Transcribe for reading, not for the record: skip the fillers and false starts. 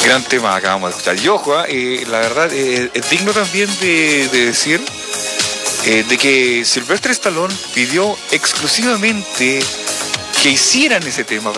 Gran tema acabamos de escuchar. Y ojo, la verdad es digno también de decir de que Sylvester Stallone pidió exclusivamente que hicieran ese tema